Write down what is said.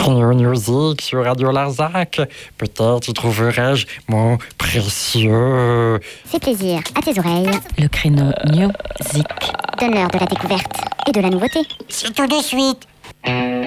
Créneau Music sur Radio Larzac. Peut-être y trouverai-je mon précieux... C'est plaisir, à tes oreilles. Le Créneau Music. Donne-leur de la découverte et de la nouveauté. C'est tout de suite.